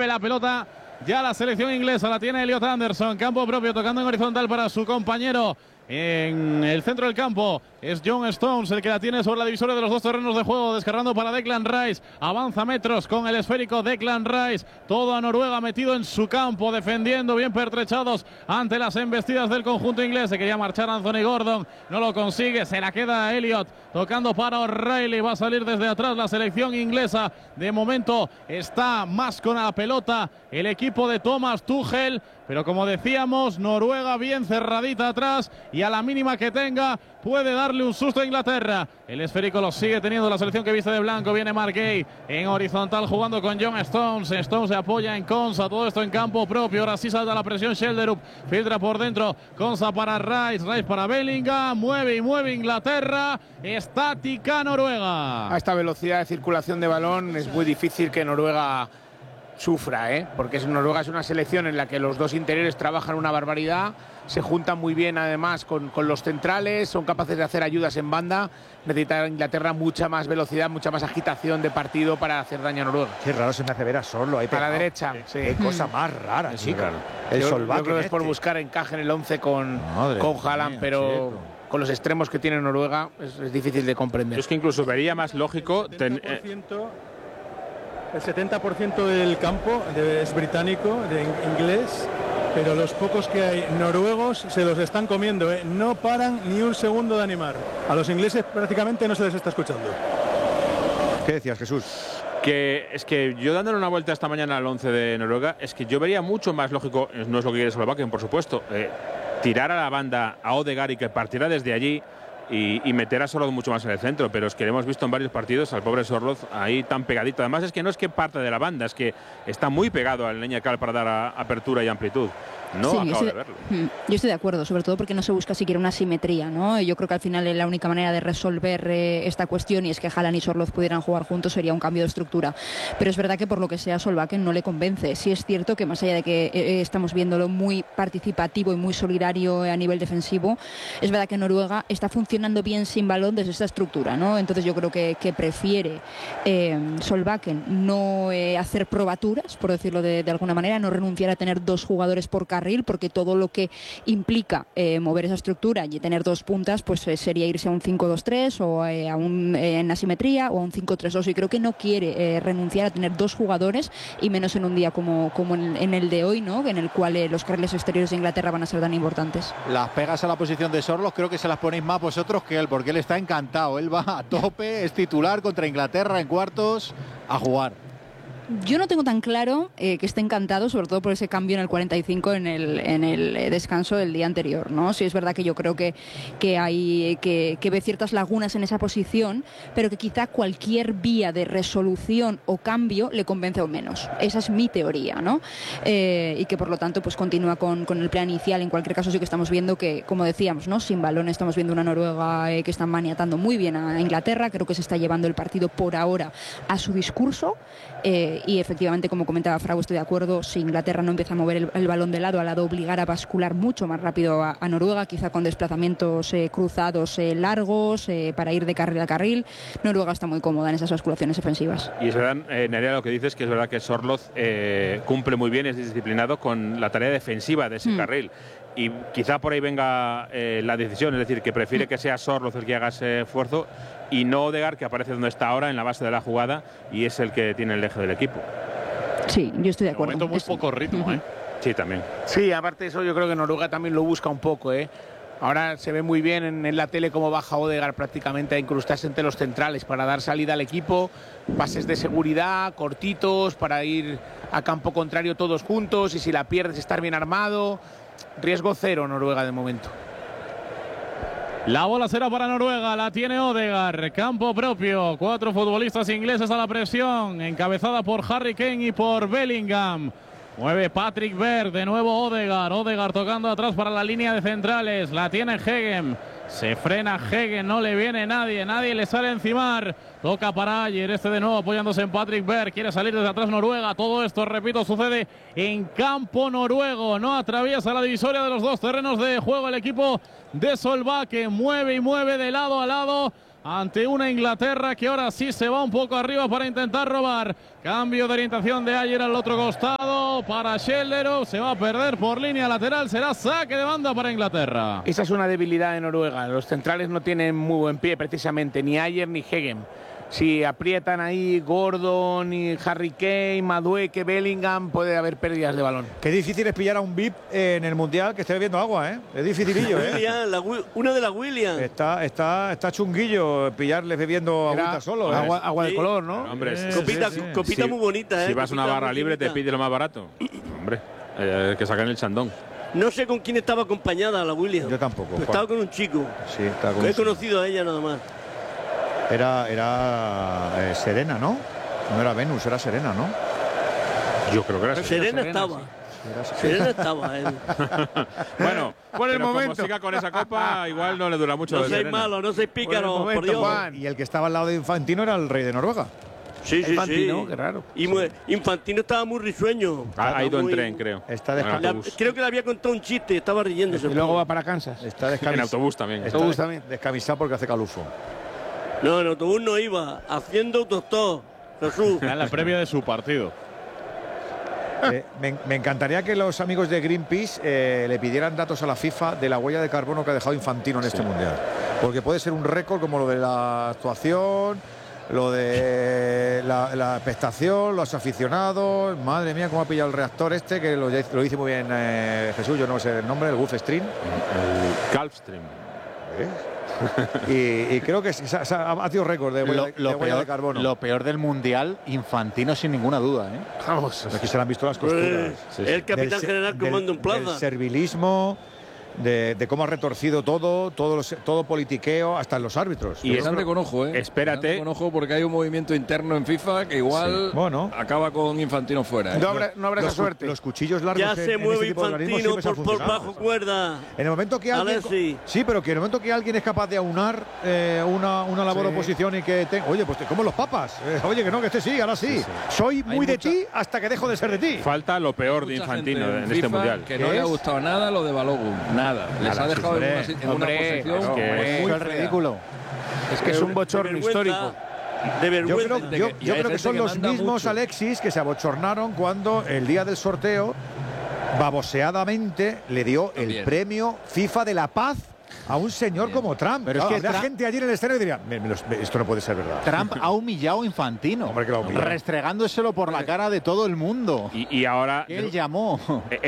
mueve la pelota ya la selección inglesa, la tiene Elliot Anderson, campo propio, tocando en horizontal para su compañero. En el centro del campo es John Stones el que la tiene sobre la divisoria de los dos terrenos de juego, descargando para Declan Rice, avanza metros con el esférico Declan Rice, toda Noruega metido en su campo, defendiendo, bien pertrechados ante las embestidas del conjunto inglés. Se quería marchar Anthony Gordon, no lo consigue, se la queda Elliot, tocando para O'Reilly, va a salir desde atrás la selección inglesa. De momento está más con la pelota el equipo de Thomas Tuchel, pero como decíamos, Noruega bien cerradita atrás y a la mínima que tenga puede darle un susto a Inglaterra. El esférico lo sigue teniendo la selección que viste de blanco. Viene Mark Gay en horizontal jugando con John Stones. Stones se apoya en Konsa, todo esto en campo propio. Ahora sí salta la presión Shelderup, filtra por dentro. Konsa para Rice, Rice para Bellingham. Mueve y mueve Inglaterra. Estática Noruega. A esta velocidad de circulación de balón es muy difícil que Noruega sufra, porque Noruega es una selección en la que los dos interiores trabajan una barbaridad, se juntan muy bien además con los centrales, son capaces de hacer ayudas en banda. Necesita Inglaterra mucha más velocidad, mucha más agitación de partido para hacer daño a Noruega. Qué raro se me hace ver a Sorlo ahí a la derecha. Sí. Qué cosa más rara, chica. El yo Solbakken creo que es por buscar encaje en el 11 con Haaland, pero chico, con los extremos que tiene Noruega es difícil de comprender. Yo es que incluso vería más lógico... El 70% del campo es británico, inglés, pero los pocos que hay noruegos se los están comiendo, no paran ni un segundo de animar. A los ingleses prácticamente no se les está escuchando. ¿Qué decías, Jesús? Que es que yo dándole una vuelta esta mañana al 11 de Noruega, es que yo vería mucho más lógico, no es lo que quiere Solbakken, por supuesto, tirar a la banda a Odegaard y que partiera desde allí y meter a Sorloth mucho más en el centro, pero es que hemos visto en varios partidos al pobre Sorloth ahí tan pegadito. Además es que no es que parte de la banda, es que está muy pegado al Lineker para dar apertura y amplitud. No sí, acabo de verlo. Yo estoy de acuerdo, sobre todo porque no se busca siquiera una simetría, ¿no? Yo creo que al final la única manera de resolver esta cuestión, y es que Haaland y Sorloth pudieran jugar juntos, sería un cambio de estructura. Pero es verdad que por lo que sea Solbakken no le convence. Sí es cierto que más allá de que estamos viéndolo muy participativo y muy solidario a nivel defensivo, es verdad que Noruega está funcionando bien sin balón desde esta estructura, ¿no? Entonces yo creo que prefiere Solbakken no hacer probaturas, por decirlo de alguna manera, no renunciar a tener dos jugadores por carril, porque todo lo que implica mover esa estructura y tener dos puntas, pues sería irse a un 5-2-3 o en asimetría o a un 5-3-2, y creo que no quiere renunciar a tener dos jugadores, y menos en un día como en el de hoy, ¿no? En el cual los carriles exteriores de Inglaterra van a ser tan importantes. Las pegas a la posición de Sorloth creo que se las ponéis más vosotros que él, porque él está encantado, él va a tope, es titular contra Inglaterra en cuartos, a jugar. Yo no tengo tan claro que esté encantado, sobre todo por ese cambio en el 45 en el descanso del día anterior, ¿no? Sí es verdad que yo creo que hay que ve ciertas lagunas en esa posición, pero que quizá cualquier vía de resolución o cambio le convence o menos. Esa es mi teoría, ¿no? Y que por lo tanto pues continúa con el plan inicial. En cualquier caso sí que estamos viendo que, como decíamos, ¿no? Sin balón estamos viendo una Noruega que está maniatando muy bien a Inglaterra. Creo que se está llevando el partido por ahora a su discurso. Y efectivamente, como comentaba Frago, estoy de acuerdo, si Inglaterra no empieza a mover el balón de lado a lado, obligar a bascular mucho más rápido a Noruega, quizá con desplazamientos cruzados largos para ir de carril a carril. Noruega está muy cómoda en esas basculaciones ofensivas. Y es verdad, Nerea, lo que dices, que es verdad que Sorloth cumple muy bien, es disciplinado con la tarea defensiva de ese carril. Y quizá por ahí venga la decisión, es decir, que prefiere que sea Sorloth el que haga ese esfuerzo y no Odegaard, que aparece donde está ahora, en la base de la jugada, y es el que tiene el eje del equipo. Sí, yo estoy de acuerdo. De momento muy poco ritmo, Sí, también. Sí, aparte de eso, yo creo que Noruega también lo busca un poco, Ahora se ve muy bien en la tele cómo baja Odegaard prácticamente a incrustarse entre los centrales para dar salida al equipo, pases de seguridad, cortitos, para ir a campo contrario todos juntos, y si la pierdes estar bien armado. Riesgo cero Noruega de momento. La bola será para Noruega, la tiene Odegaard, campo propio, 4 futbolistas ingleses a la presión, encabezada por Harry Kane y por Bellingham. Mueve Patrick Berg, de nuevo Odegaard tocando atrás para la línea de centrales, la tiene Hegem. Se frena Hegem, no le viene nadie le sale encimar. Toca para Ayer, de nuevo apoyándose en Patrick Berg. Quiere salir desde atrás Noruega. Todo esto, repito, sucede en campo noruego. No atraviesa la divisoria de los dos terrenos de juego el equipo de Solbakken. Mueve y mueve de lado a lado ante una Inglaterra que ahora sí se va un poco arriba para intentar robar. Cambio de orientación de Ayer al otro costado para Shelderov. Se va a perder por línea lateral. Será saque de banda para Inglaterra. Esa es una debilidad de Noruega. Los centrales no tienen muy buen pie precisamente, ni Ayer ni Hegem. Si aprietan ahí Gordon y Harry Kane, Madueke, Bellingham, puede haber pérdidas de balón. Qué difícil es pillar a un VIP en el Mundial que esté bebiendo agua, ¿eh? Es dificilillo, ¿eh? Una de las Williams. Está chunguillo pillarles bebiendo agüita solo, ¿eh? Agua de color, ¿no? Hombre, Copita muy bonita, ¿eh? Si vas a una barra libre te pide lo más barato. Hombre, que sacan el chandón. No sé con quién estaba acompañada la Williams. Yo tampoco. Pero estaba con un chico. Sí, está con He conocido a ella nada más. Era Serena, ¿no? No era Venus, era Serena, ¿no? Yo creo que era Serena estaba. Serena estaba. Bueno, por el momento. Como siga con esa copa, igual no le dura mucho. No seis malos, no seis pícaros, por Dios. Juan. Y el que estaba al lado de Infantino era el rey de Noruega. Sí, Infantino, sí. qué raro. Y Infantino estaba muy risueño. Ha ido en tren, creo. Creo que le había contado un chiste, estaba riéndose. Y luego va para Kansas. Está en autobús también. Está descamisado porque hace calufo. No, en autobús no iba, haciendo autostop, Jesús. En la previa de su partido. Me encantaría que los amigos de Greenpeace le pidieran datos a la FIFA de la huella de carbono que ha dejado Infantino en este Mundial. Porque puede ser un récord como lo de la actuación, lo de la expectación, los aficionados. Madre mía, cómo ha pillado el reactor este, que lo dice muy bien Jesús, yo no sé el nombre, el Gulfstream. El Gulfstream. Y creo que ha sido récord de huella de carbono. Lo peor del Mundial, Infantino sin ninguna duda, ¿eh? Vamos, aquí se le han visto las costuras. El capitán general comando en plaza. Del servilismo, de cómo ha retorcido todo politiqueo, hasta en los árbitros. Y están con ojo, ¿eh? Espérate. Con ojo porque hay un movimiento interno en FIFA que igual acaba con Infantino fuera, ¿eh? No habrá esa suerte. Los cuchillos largos. Ya se mueve Infantino por bajo cuerda. En el momento que alguien. Sí, pero que en el momento que alguien es capaz de aunar una labor de oposición y que. Oye, pues como los papas. Oye, que no, que sí, ahora sí. Soy muy de ti hasta que dejo de ser de ti. Falta lo peor de Infantino en este Mundial. Que no le ha gustado nada lo de Balogun. Nada. Les ha dejado en una posición muy ridículo. Es que es un bochorno histórico. De vergüenza. Yo creo que son los mismos, Alexis, que se abochornaron cuando el día del sorteo, baboseadamente, le dio el premio FIFA de la Paz a un señor como Trump. Pero es que la gente allí en el escenario diría, esto no puede ser verdad. Trump ha humillado a Infantino, restregándoselo por la cara de todo el mundo. Y ahora él llamó.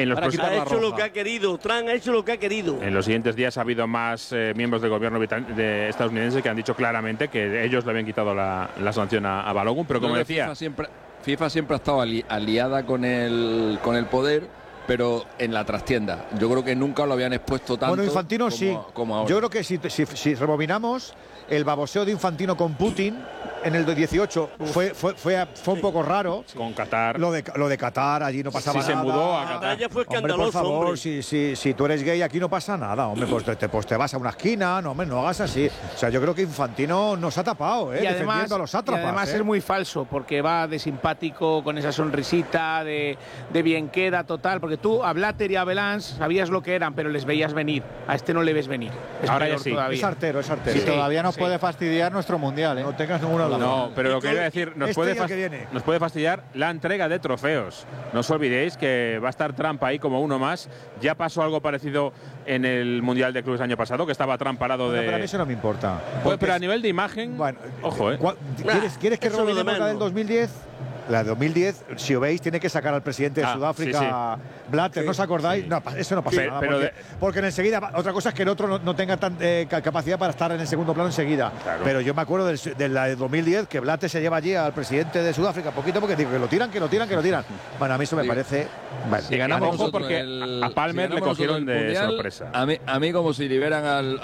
Ha hecho lo que ha querido. Trump ha hecho lo que ha querido. En los siguientes días ha habido más miembros del gobierno estadounidense que han dicho claramente que ellos le habían quitado la sanción a Balogun, pero como decía, FIFA siempre ha estado aliada con el poder, pero en la trastienda. Yo creo que nunca lo habían expuesto tanto. Bueno, Infantino como ahora. Yo creo que si rebobinamos, el baboseo de Infantino con Putin en el 18 fue un poco raro. Con Qatar. Lo de Qatar, allí no pasaba nada. Se mudó a Qatar. Ya fue escandaloso, por favor, hombre. Si tú eres gay, aquí no pasa nada, hombre, pues te vas a una esquina, no hagas así. O sea, yo creo que Infantino nos ha tapado, defendiendo a los sátrapas. Y además es muy falso, porque va de simpático, con esa sonrisita, de bien queda total, porque tú a Blatter y a Belans sabías lo que eran, pero les veías venir. A este no le ves venir. Ahora ya sí. Todavía. Es artero. Y todavía nos puede fastidiar nuestro Mundial, ¿eh? No tengas ninguna duda. No, pero lo que iba a decir, nos puede fastidiar la entrega de trofeos. No os olvidéis que va a estar Trump ahí como uno más. Ya pasó algo parecido en el Mundial de Clubes año pasado, que estaba Trump parado de... Pero a mí eso no me importa. Pero a nivel de imagen, ojo, ¿Quieres que revolvamos la del 2010? La de 2010, si os veis, tiene que sacar al presidente de Sudáfrica, Blatter, ¿no os acordáis? No, eso no pasa nada, porque enseguida, otra cosa es que el otro no tenga capacidad para estar en el segundo plano enseguida. Claro. Pero yo me acuerdo de la de 2010, que Blatter se lleva allí al presidente de Sudáfrica, poquito, porque digo, que lo tiran. Bueno, a mí eso me parece... Vale. Si ganamos porque a Palmer le cogieron de sorpresa. A mí como si liberan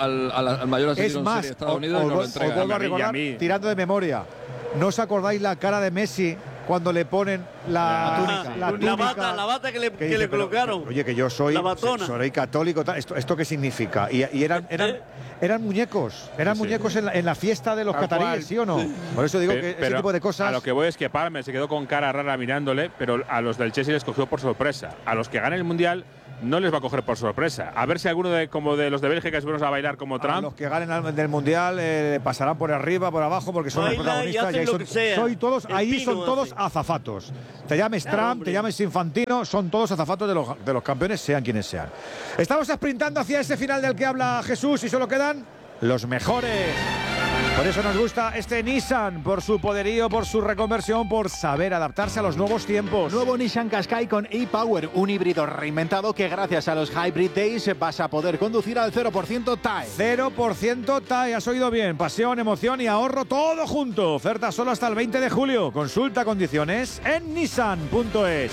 al mayor asesino en serie de Estados Unidos y nos lo entregan. Os vuelvo a recordar, tirando de memoria, ¿no os acordáis la cara de Messi cuando le ponen la túnica, la bata que le colocaron? Oye, que yo soy católico, ¿esto qué significa? Y eran muñecos, en la fiesta de los cataríes, ¿sí o no? Por eso digo que ese tipo de cosas... A lo que voy es que Palmer se quedó con cara rara mirándole, pero a los del Chelsea les cogió por sorpresa. A los que ganen el Mundial no les va a coger por sorpresa. A ver si alguno como de los de Bélgica se van a bailar como Trump. Los que ganen del Mundial pasarán por arriba, por abajo, porque son los protagonistas. Ahí son todos azafatos. Te llames Trump, te llames Infantino, son todos azafatos de los campeones, sean quienes sean. Estamos sprintando hacia ese final del que habla Jesús y solo quedan los mejores. Por eso nos gusta este Nissan, por su poderío, por su reconversión, por saber adaptarse a los nuevos tiempos. Nuevo Nissan Qashqai con e-Power, un híbrido reinventado que gracias a los Hybrid Days vas a poder conducir al 0% TAE. 0% TAE, has oído bien. Pasión, emoción y ahorro todo junto. Oferta solo hasta el 20 de julio. Consulta condiciones en nissan.es.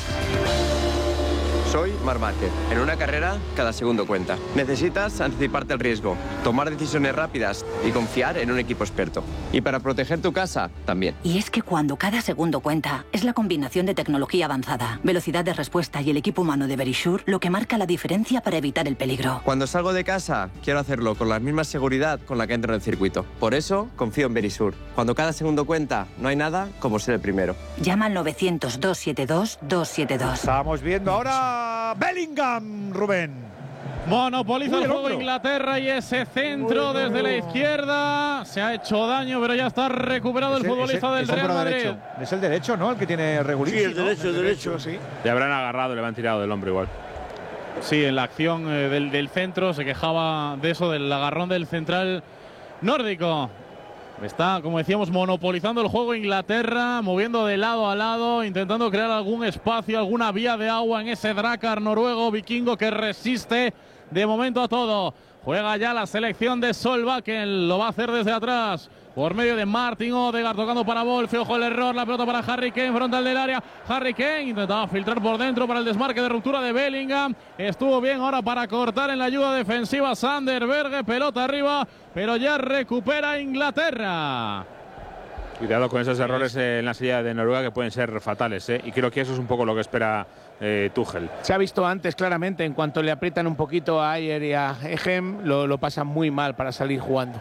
Soy Marc Márquez. En una carrera, cada segundo cuenta. Necesitas anticiparte al riesgo, tomar decisiones rápidas y confiar en un equipo experto. Y para proteger tu casa, también. Y es que cuando cada segundo cuenta, es la combinación de tecnología avanzada, velocidad de respuesta y el equipo humano de Verisure lo que marca la diferencia para evitar el peligro. Cuando salgo de casa, quiero hacerlo con la misma seguridad con la que entro en el circuito. Por eso, confío en Verisure. Cuando cada segundo cuenta, no hay nada como ser el primero. Llama al 900-272-272. Estamos viendo ahora Bellingham, Rubén. Monopoliza el juego Inglaterra y ese centro desde la izquierda. Se ha hecho daño, pero ya está recuperado el futbolista del Real Madrid. Derecho. Es el derecho, ¿no? El que tiene Regulín. Sí, el derecho, sí. Le habrán agarrado, le han tirado del hombro igual. Sí, en la acción del centro se quejaba de eso, del agarrón del central nórdico. Está, como decíamos, monopolizando el juego Inglaterra, moviendo de lado a lado, intentando crear algún espacio, alguna vía de agua en ese Drakkar noruego vikingo que resiste de momento a todo. Juega ya la selección de Solbakken, lo va a hacer desde atrás. Por medio de Martin Odegaard tocando para Wolf, ojo el error, la pelota para Harry Kane, frontal del área. Harry Kane intentaba filtrar por dentro para el desmarque de ruptura de Bellingham. Estuvo bien ahora para cortar en la ayuda defensiva Sander Berge, pelota arriba, pero ya recupera Inglaterra. Cuidado con esos errores en la silla de Noruega que pueden ser fatales, ¿eh? Y creo que eso es un poco lo que espera Tuchel. Se ha visto antes claramente, en cuanto le aprietan un poquito a Ayer y a Ehem, lo pasan muy mal para salir jugando.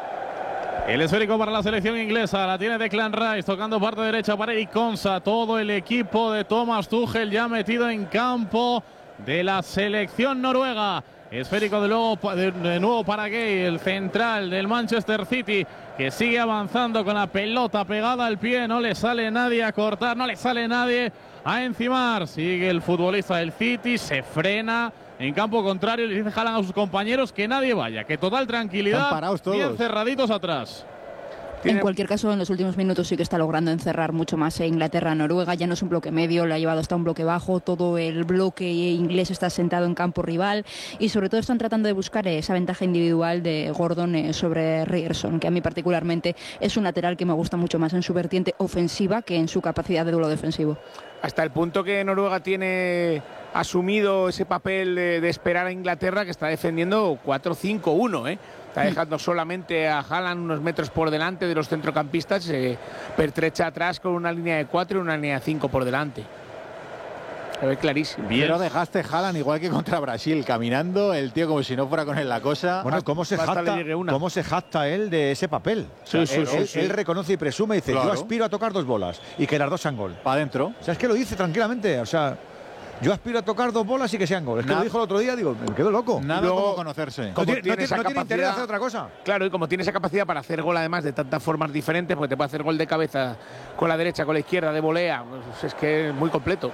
El esférico para la selección inglesa, la tiene Declan Rice, tocando parte derecha para Eric Konsa. Todo el equipo de Thomas Tuchel ya metido en campo de la selección noruega. Esférico de nuevo para Gay, el central del Manchester City, que sigue avanzando con la pelota pegada al pie. No le sale nadie a cortar, no le sale nadie a encimar. Sigue el futbolista del City, se frena. En campo contrario le dice Haaland a sus compañeros que nadie vaya, que total tranquilidad, bien cerraditos atrás. En cualquier caso, en los últimos minutos sí que está logrando encerrar mucho más Inglaterra-Noruega. Ya no es un bloque medio, lo ha llevado hasta un bloque bajo. Todo el bloque inglés está sentado en campo rival y sobre todo están tratando de buscar esa ventaja individual de Gordon sobre Ryerson, que a mí particularmente es un lateral que me gusta mucho más en su vertiente ofensiva que en su capacidad de duelo defensivo. Hasta el punto que Noruega tiene asumido ese papel de esperar a Inglaterra, que está defendiendo 4-5-1, ¿eh? Está dejando solamente a Haaland unos metros por delante de los centrocampistas, pertrecha atrás con una línea de 4 y una línea de 5 por delante. Se ve clarísimo. Pero dejaste Haaland igual que contra Brasil, caminando, el tío como si no fuera con él la cosa. Bueno, ¿cómo se jacta él de ese papel? Sí, o sea, él reconoce y presume y dice, claro, yo aspiro a tocar 2 bolas y que las 2 sean gol. Para adentro. O sea, es que lo dice tranquilamente, o sea... Yo aspiro a tocar 2 bolas y que sean gol. Es que lo dijo el otro día, digo, me quedo loco. Nada como conocerse. No tiene interés de hacer otra cosa. Claro, y como tiene esa capacidad para hacer gol además de tantas formas diferentes, porque te puede hacer gol de cabeza con la derecha, con la izquierda, de volea, pues es que es muy completo.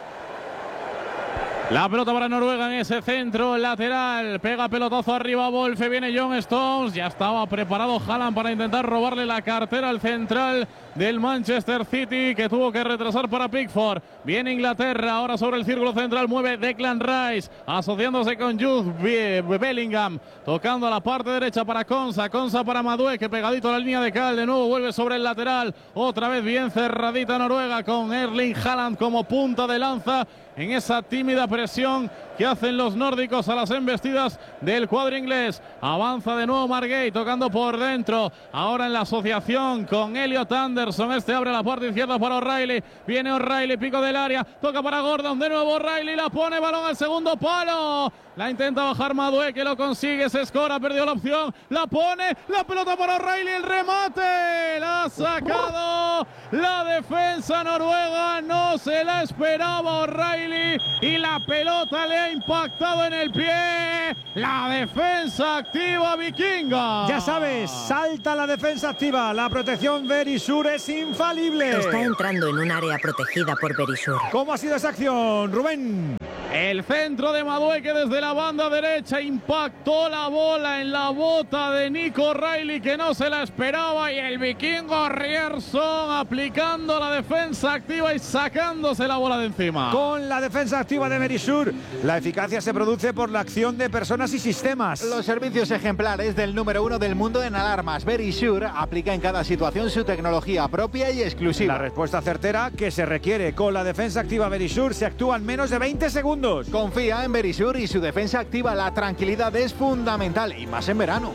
La pelota para Noruega en ese centro lateral. Pega pelotazo arriba Wolf. Viene John Stones. Ya estaba preparado Haaland para intentar robarle la cartera al central del Manchester City, que tuvo que retrasar para Pickford. Viene Inglaterra ahora sobre el círculo central. Mueve Declan Rice asociándose con Jude Bellingham. Tocando a la parte derecha para Konsa. Konsa para Madueke, pegadito a la línea de cal. De nuevo vuelve sobre el lateral. Otra vez bien cerradita Noruega con Erling Haaland como punta de lanza en esa tímida presión que hacen los nórdicos a las embestidas del cuadro inglés. Avanza de nuevo Margate tocando por dentro. Ahora en la asociación con Elliot Anderson. Este abre la parte izquierda para O'Reilly. Viene O'Reilly, pico del área. Toca para Gordon. De nuevo O'Reilly. La pone, balón al segundo palo. La intenta bajar Madueke, que lo consigue. Se escora, perdió la opción. La pone, la pelota para O'Reilly. El remate. La ha sacado la defensa noruega. No se la esperaba O'Reilly. Y la pelota le ha ha impactado en el pie. La defensa activa vikinga. Ya sabes, salta la defensa activa. La protección Verisure es infalible. Está entrando en un área protegida por Verisure. ¿Cómo ha sido esa acción, Rubén? El centro de Madueque desde la banda derecha impactó la bola en la bota de Nico Riley, que no se la esperaba, y el vikingo Rierson aplicando la defensa activa y sacándose la bola de encima. Con la defensa activa de Verisure, la eficacia se produce por la acción de personas y sistemas. Los servicios ejemplares del número 1 del mundo en alarmas. Verisure aplica en cada situación su tecnología propia y exclusiva. La respuesta certera que se requiere. Con la defensa activa Verisure se actúa en menos de 20 segundos. Confía en Verisure y su defensa activa. La tranquilidad es fundamental, y más en verano.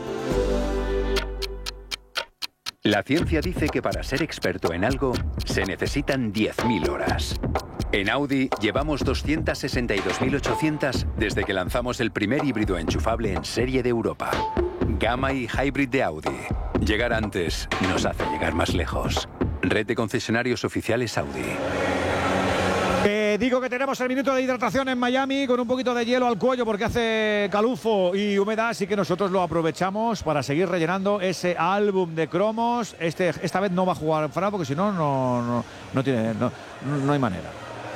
La ciencia dice que para ser experto en algo se necesitan 10.000 horas. En Audi llevamos 262.800 desde que lanzamos el primer híbrido enchufable en serie de Europa. Gamma y Hybrid de Audi. Llegar antes nos hace llegar más lejos. Red de concesionarios oficiales Audi. Digo que tenemos el minuto de hidratación en Miami con un poquito de hielo al cuello porque hace calufo y humedad, así que nosotros lo aprovechamos para seguir rellenando ese álbum de cromos. Esta vez no va a jugar Fran porque si no, no hay manera.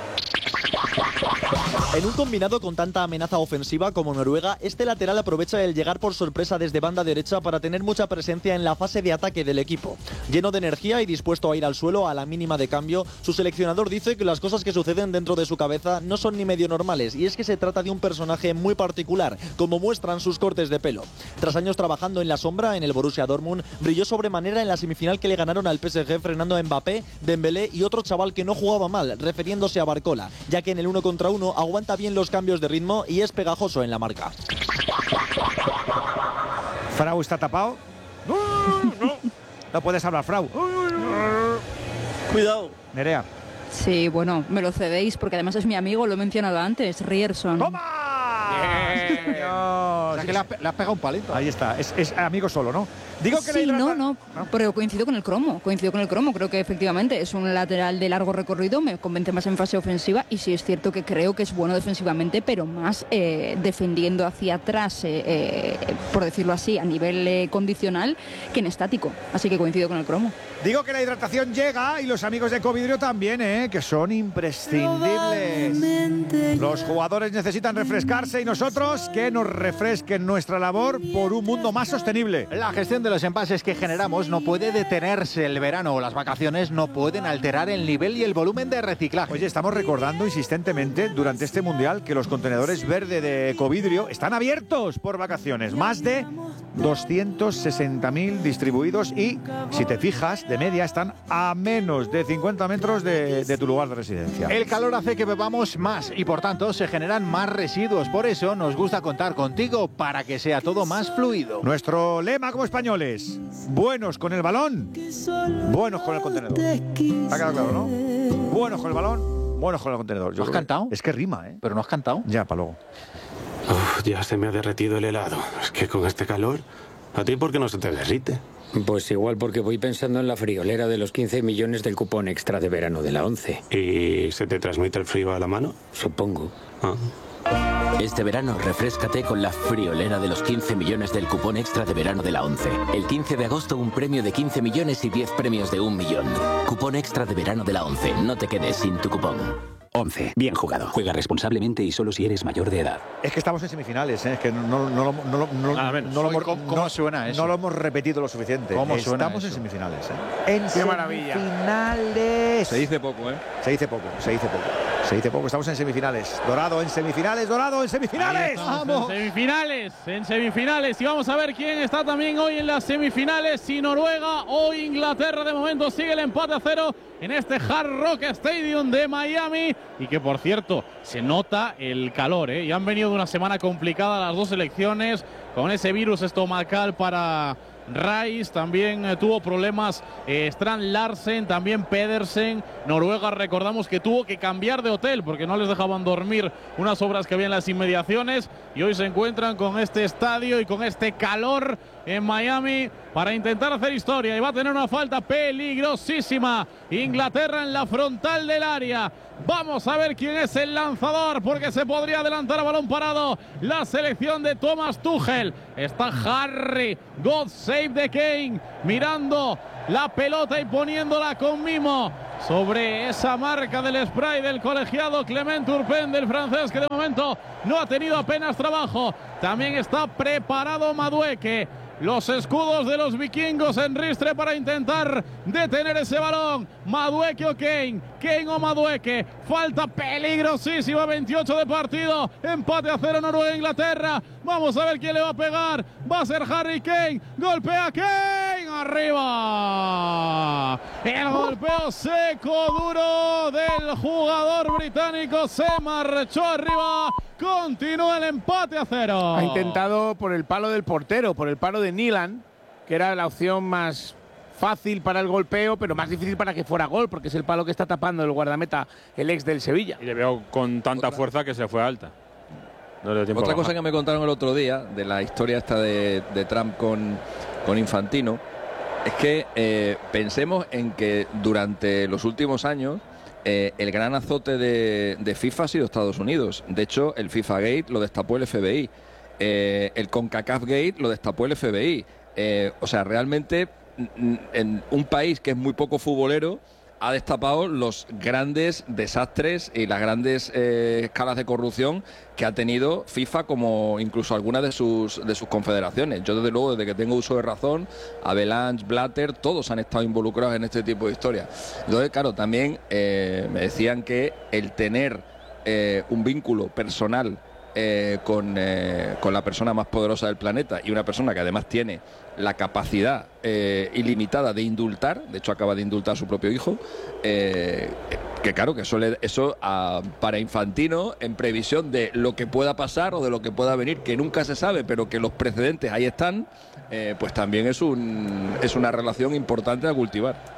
En un combinado con tanta amenaza ofensiva como Noruega, este lateral aprovecha el llegar por sorpresa desde banda derecha para tener mucha presencia en la fase de ataque del equipo. Lleno de energía y dispuesto a ir al suelo a la mínima de cambio, su seleccionador dice que las cosas que suceden dentro de su cabeza no son ni medio normales, y es que se trata de un personaje muy particular, como muestran sus cortes de pelo. Tras años trabajando en la sombra en el Borussia Dortmund, brilló sobremanera en la semifinal que le ganaron al PSG frenando a Mbappé, Dembélé y otro chaval que no jugaba mal, refiriéndose a Barcola, ya que en el 1 contra 1 aguanta bien los cambios de ritmo y es pegajoso en la marca. Frau está tapado. No puedes hablar, Frau. Cuidado. Nerea. Sí, bueno, me lo cedéis porque además es mi amigo, lo he mencionado antes, Rierson. ¡Toma! O sea que le has pegado un palito. Ahí está, es amigo solo, ¿no? Digo que sí, no, pero coincido con el cromo, creo que efectivamente es un lateral de largo recorrido, me convence más en fase ofensiva y sí es cierto que creo que es bueno defensivamente, pero más defendiendo hacia atrás, por decirlo así, a nivel condicional que en estático, así que coincido con el cromo. Digo que la hidratación llega y los amigos de Covidrio también, que son imprescindibles. Los jugadores necesitan refrescarse y nosotros que nos refresquen nuestra labor por un mundo más sostenible. La gestión de los envases que generamos no puede detenerse. El verano o las vacaciones no pueden alterar el nivel y el volumen de reciclaje. Oye, estamos recordando insistentemente durante este mundial que los contenedores verde de Covidrio están abiertos por vacaciones. Más de 260.000 distribuidos y, si te fijas, de media están a menos de 50 metros de tu lugar de residencia. El calor hace que bebamos más y por tanto se generan más residuos. Por eso nos gusta contar contigo para que sea todo más fluido. Nuestro lema como españoles: buenos con el balón, buenos con el contenedor. ¿Está quedado claro, no? Buenos con el balón, buenos con el contenedor. ¿No has cantado? Es que rima, ¿eh? ¿Pero no has cantado? Ya, para luego. Uf, ya se me ha derretido el helado. Es que con este calor, ¿a ti por qué no se te derrite? Pues igual porque voy pensando en la friolera de los 15 millones del cupón extra de verano de la 11. ¿Y se te transmite el frío a la mano? Supongo. Ah. Este verano refréscate con la friolera de los 15 millones del cupón extra de verano de la 11. El 15 de agosto un premio de 15 millones y 10 premios de 1 millón. Cupón extra de verano de la 11. No te quedes sin tu cupón. 11. Bien jugado. Juega responsablemente y solo si eres mayor de edad. Es que estamos en semifinales, es que no suena eso? No lo hemos repetido lo suficiente. Estamos en semifinales, ¡Qué maravilla! Semifinales. Se dice poco, Se dice poco. Estamos en semifinales. Dorado en semifinales. ¡Vamos! En semifinales. Y vamos a ver quién está también hoy en las semifinales. Si Noruega o Inglaterra. De momento sigue el empate a 0 en este Hard Rock Stadium de Miami. Y que, por cierto, se nota el calor, Y han venido de una semana complicada las dos selecciones con ese virus estomacal para Rice, también tuvo problemas Strand Larsen, también Pedersen. Noruega, recordamos que tuvo que cambiar de hotel porque no les dejaban dormir unas obras que había en las inmediaciones, y hoy se encuentran con este estadio y con este calor en Miami para intentar hacer historia, y va a tener una falta peligrosísima Inglaterra en la frontal del área. Vamos a ver quién es el lanzador, porque se podría adelantar a balón parado la selección de Thomas Tuchel. Está Harry, God Save the King, mirando la pelota y poniéndola con mimo sobre esa marca del spray del colegiado Clement Turpin, del francés, que de momento no ha tenido apenas trabajo. También está preparado Madueke. Los escudos de los vikingos en ristre para intentar detener ese balón. Madueke o Kane, Kane o Madueke. Falta peligrosísima, 28 de partido. Empate a 0 Noruega-Inglaterra. Vamos a ver quién le va a pegar. Va a ser Harry Kane. Golpea Kane. Arriba. El golpeo seco, duro del jugador británico. Se marchó arriba. Continúa el empate a 0. Ha intentado por el palo del portero, por el palo de Nilan, que era la opción más fácil para el golpeo, pero más difícil para que fuera gol, porque es el palo que está tapando el guardameta, el ex del Sevilla. Y le veo con tanta fuerza que se fue alta. No le dio tiempo. Otra cosa que me contaron el otro día de la historia esta de Trump con Infantino es que pensemos en que durante los últimos años el gran azote de FIFA ha sido Estados Unidos. De hecho, el FIFA Gate lo destapó el FBI. El CONCACAF Gate lo destapó el FBI. O sea, realmente en un país que es muy poco futbolero ha destapado los grandes desastres y las grandes escalas de corrupción que ha tenido FIFA, como incluso algunas de sus confederaciones. Yo, desde luego, desde que tengo uso de razón, Avalanche, Blatter, todos han estado involucrados en este tipo de historias. Entonces, claro, también me decían que el tener un vínculo personal con la persona más poderosa del planeta, y una persona que además tiene la capacidad ilimitada de indultar, de hecho acaba de indultar a su propio hijo, que claro, que eso para Infantino, en previsión de lo que pueda pasar o de lo que pueda venir, que nunca se sabe, pero que los precedentes ahí están, pues también es una relación importante a cultivar.